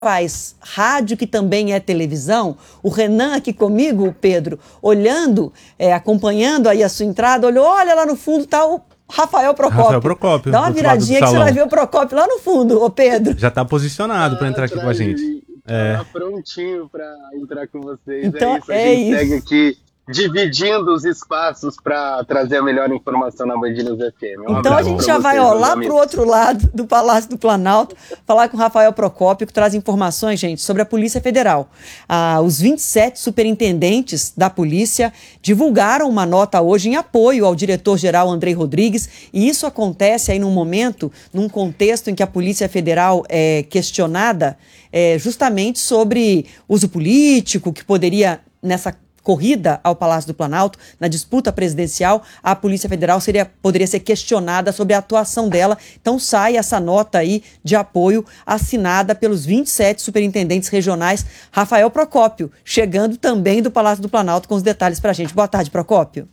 faz rádio, que também é televisão, o Renan aqui comigo, Pedro, olhando, acompanhando aí a sua entrada, olhou, olha lá no fundo tá o Rafael Procópio. Rafael Procópio. Dá uma viradinha que você vai ver o Procópio lá no fundo, ô Pedro. Já tá posicionado para entrar aqui com a gente. Tá prontinho para entrar com vocês. Então, a gente segue aqui dividindo os espaços para trazer a melhor informação na Band News FM. Então a gente já vai lá para o outro lado do Palácio do Planalto, falar com o Rafael Procópio, que traz informações, gente, sobre a Polícia Federal. Os 27 superintendentes da polícia divulgaram uma nota hoje em apoio ao diretor-geral Andrei Rodrigues, e isso acontece aí num momento, num contexto em que a Polícia Federal é questionada justamente sobre uso político, que poderia, nessa corrida ao Palácio do Planalto, na disputa presidencial, a Polícia Federal poderia ser questionada sobre a atuação dela. Então sai essa nota aí de apoio assinada pelos 27 superintendentes regionais. Rafael Procópio, chegando também do Palácio do Planalto com os detalhes pra gente. Boa tarde, Procópio.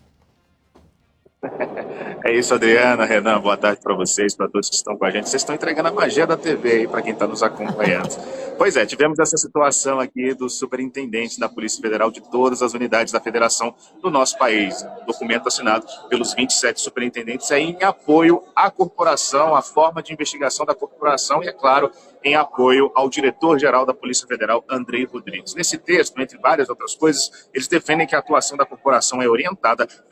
É isso, Adriana, Renan, boa tarde para vocês, para todos que estão com a gente. Vocês estão entregando a magia da TV aí para quem está nos acompanhando. Pois é, tivemos essa situação aqui dos superintendentes da Polícia Federal de todas as unidades da federação do nosso país. Documento assinado pelos 27 superintendentes aí em apoio à corporação, à forma de investigação da corporação e, é claro, em apoio ao diretor-geral da Polícia Federal, Andrei Rodrigues. Nesse texto, entre várias outras coisas, eles defendem que a atuação da corporação é orientada